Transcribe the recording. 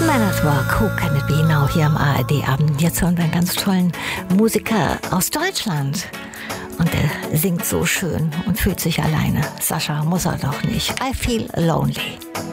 Man at Work, Who Can It Be Now hier am ARD-Abend. Jetzt hören wir einen ganz tollen Musiker aus Deutschland. Und er singt so schön und fühlt sich alleine. Sascha muss er doch nicht. I Feel Lonely.